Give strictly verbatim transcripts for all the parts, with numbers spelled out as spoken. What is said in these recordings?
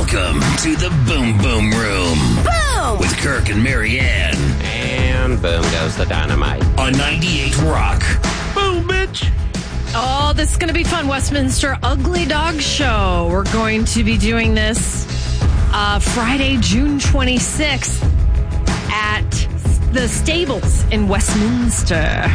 Welcome to the Boom Boom Room. Boom! With Kirk and Marianne. And boom goes the dynamite. On ninety-eight Rock. Boom, bitch! Oh, this is going to be fun. Westminster Ugly Dog Show. We're going to be doing this uh, Friday, June twenty-sixth at the Stables in Westminster.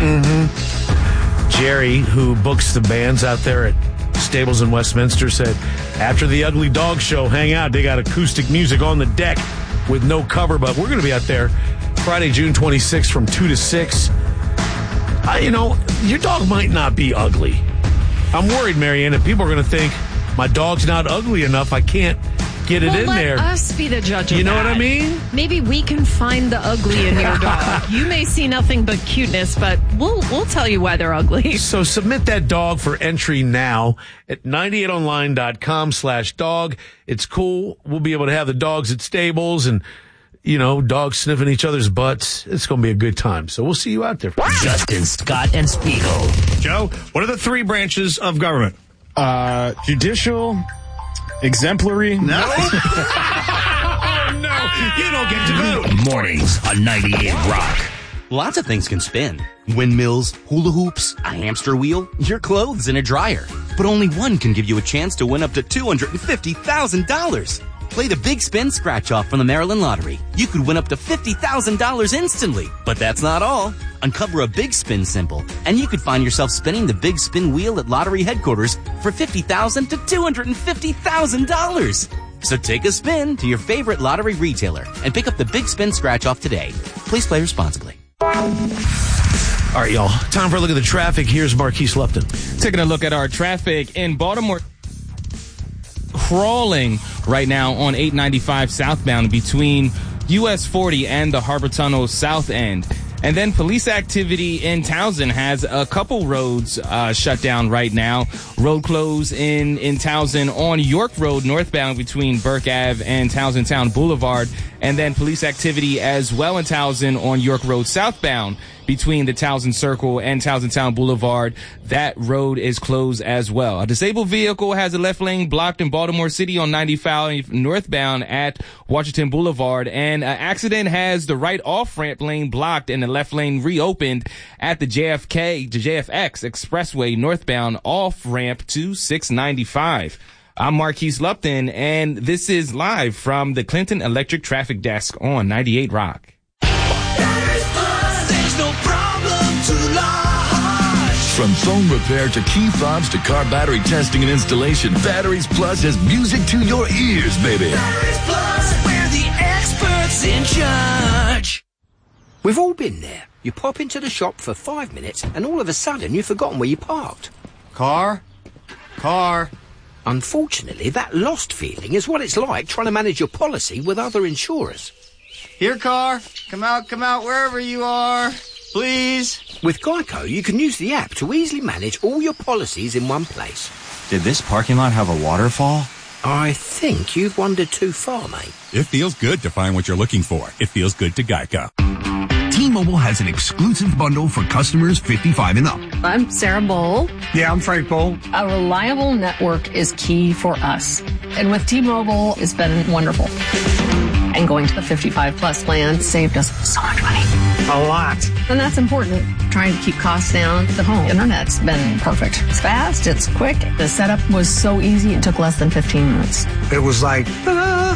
Mm-hmm. Jerry, who books the bands out there at Stables in Westminster, said after the Ugly Dog Show, hang out. They got acoustic music on the deck with no cover, but we're going to be out there Friday, June twenty-sixth from two to six. Uh, you know, your dog might not be ugly. I'm worried, Marianne, that people are going to think my dog's not ugly enough. I can't get it well, in let there. Let us be the judge of You know that. what I mean? Maybe we can find the ugly in your dog. You may see nothing but cuteness, but we'll we'll tell you why they're ugly. So submit that dog for entry now at ninety-eight online dot com slash dog. It's cool. We'll be able to have the dogs at Stables and, you know, dogs sniffing each other's butts. It's going to be a good time. So we'll see you out there. Justin, Scott, and Spiegel. Joe, what are the three branches of government? Uh, judicial, exemplary. No. Oh, no. You don't get to vote. Mornings on ninety-eight Rock. Lots of things can spin. Windmills, hula hoops, a hamster wheel, your clothes in a dryer. But only one can give you a chance to win up to two hundred fifty thousand dollars. Play the Big Spin Scratch-Off from the Maryland Lottery. You could win up to fifty thousand dollars instantly. But that's not all. Uncover a Big Spin symbol, and you could find yourself spinning the Big Spin wheel at lottery headquarters for fifty thousand dollars to two hundred fifty thousand dollars. So take a spin to your favorite lottery retailer and pick up the Big Spin Scratch-Off today. Please play responsibly. All right, y'all. Time for a look at the traffic. Here's Marquise Lupton. Taking a look at our traffic in Baltimore. Crawling right now on eight ninety-five southbound between U S forty and the Harbor Tunnel south end. And then police activity in Townsend has a couple roads uh, shut down right now. Road closed in, in Townsend on York Road northbound between Burke Avenue and Townsend Town Boulevard. And then police activity as well in Townsend on York Road southbound between the Townsend Circle and Townsend Town Boulevard. That road is closed as well. A disabled vehicle has a left lane blocked in Baltimore City on ninety-five northbound at Washington Boulevard. And an accident has the right off-ramp lane blocked and the left lane reopened at the J F K, the J F X Expressway northbound off-ramp to six ninety-five. I'm Marquise Lupton, and this is live from the Clinton Electric Traffic Desk on ninety-eight Rock. From phone repair to key fobs to car battery testing and installation, Batteries Plus has music to your ears, baby. Batteries Plus, we're the experts in charge. We've all been there. You pop into the shop for five minutes and all of a sudden you've forgotten where you parked. Car? Car? Unfortunately, that lost feeling is what it's like trying to manage your policy with other insurers. Here, car. Come out, come out, wherever you are. Please. With Geico, you can use the app to easily manage all your policies in one place. Did this parking lot have a waterfall? I think you've wandered too far, mate. It feels good to find what you're looking for. It feels good to Geico. T-Mobile has an exclusive bundle for customers fifty-five and up. I'm Sarah Bowl. Yeah, I'm Frank Bowl. A reliable network is key for us. And with T-Mobile, it's been wonderful. And going to the fifty-five plus plan saved us so much money. A lot. And that's important. Trying to keep costs down. The home internet's been perfect. It's fast. It's quick. The setup was so easy. It took less than fifteen minutes. It was like, ah.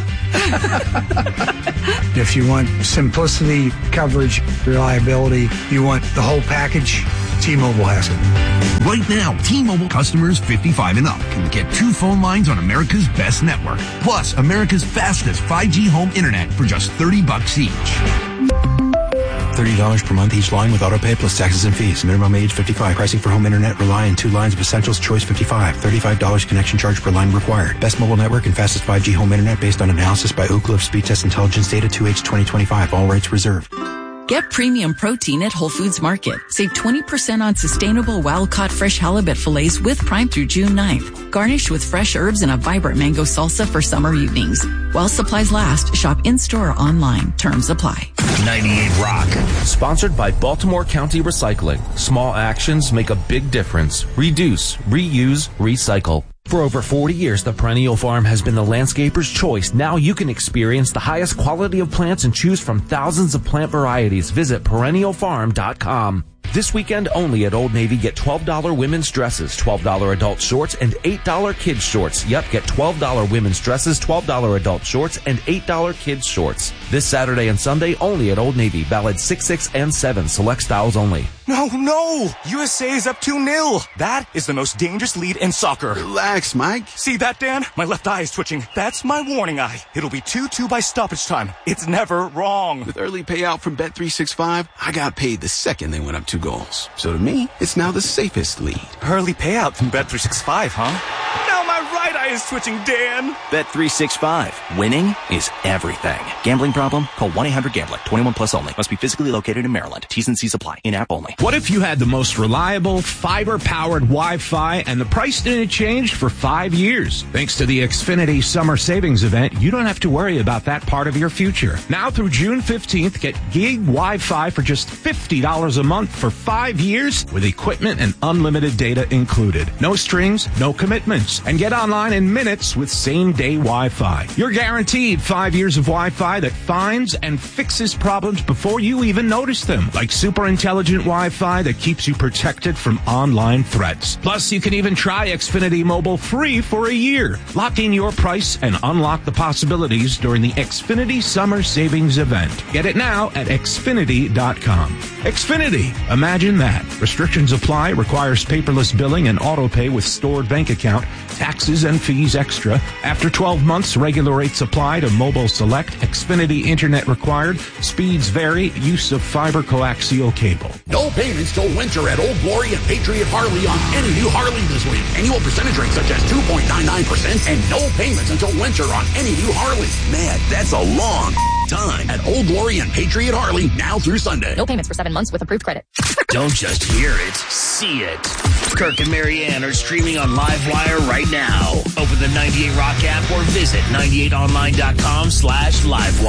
If you want simplicity, coverage, reliability, you want the whole package, T-Mobile has it. Right now, T-Mobile customers fifty-five and up can get two phone lines on America's best network, plus America's fastest five G home internet for just thirty bucks each. thirty dollars per month each line with autopay plus taxes and fees. Minimum age fifty-five. Pricing for home internet rely on two lines of Essentials Choice fifty-five. thirty-five dollars connection charge per line required. Best mobile network and fastest five G home internet based on analysis by Oak Cliff Speed Test Intelligence Data two H twenty twenty-five. All rights reserved. Get premium protein at Whole Foods Market. Save twenty percent on sustainable wild-caught fresh halibut fillets with Prime through June ninth. Garnished with fresh herbs and a vibrant mango salsa for summer evenings. While supplies last, shop in-store or online. Terms apply. ninety-eight Rock. Sponsored by Baltimore County Recycling. Small actions make a big difference. Reduce, reuse, recycle. For over forty years, the Perennial Farm has been the landscaper's choice. Now you can experience the highest quality of plants and choose from thousands of plant varieties. Visit perennial farm dot com. This weekend only at Old Navy, get twelve dollars women's dresses, twelve dollars adult shorts, and eight dollars kids shorts. Yep, get twelve dollars women's dresses, twelve dollars adult shorts, and eight dollars kids shorts. This Saturday and Sunday only at Old Navy. Valid six, six, and seven. Select styles only. No, no! U S A is up two nil. That is the most dangerous lead in soccer. Relax, Mike. See that, Dan? My left eye is twitching. That's my warning eye. It'll be two two by stoppage time. It's never wrong. With early payout from Bet three sixty-five, I got paid the second they went up two goals. So to me, it's now the safest lead. Early payout from Bet three sixty-five, huh? Now my right eye is twitching, Dan. Bet three sixty-five. Winning is everything. Gambling problem? Call one eight hundred gambler. twenty-one plus only. Must be physically located in Maryland. T's and C's apply. In-app only. What if you had the most reliable, fiber-powered Wi-Fi and the price didn't change for five years? Thanks to the Xfinity Summer Savings Event, you don't have to worry about that part of your future. Now through June fifteenth, get gig Wi-Fi for just fifty dollars a month for five years with equipment and unlimited data included. No strings, no commitments. And get online in minutes with same-day Wi-Fi. You're guaranteed five years of Wi-Fi that finds and fixes problems before you even notice them, like super intelligent Wi-Fi that keeps you protected from online threats. Plus, you can even try Xfinity Mobile free for a year. Lock in your price and unlock the possibilities during the Xfinity Summer Savings Event. Get it now at Xfinity dot com. Xfinity. Imagine that. Restrictions apply. Requires paperless billing and auto pay with stored bank account. Taxes and fees extra. After twelve months, regular rates apply to mobile select. Xfinity Internet required. Speeds vary. Use of fiber coaxial cable. No payments till winter at Old Glory and Patriot Harley on any new Harley this week. Annual percentage rates such as two point nine nine percent and no payments until winter on any new Harley. Man, that's a long time at Old Glory and Patriot Harley now through Sunday. No payments for seven months with approved credit. Don't just hear it, see it. Kirk and Marianne are streaming on Livewire right now. Open the ninety-eight Rock app or visit ninety-eight online dot com slash livewire.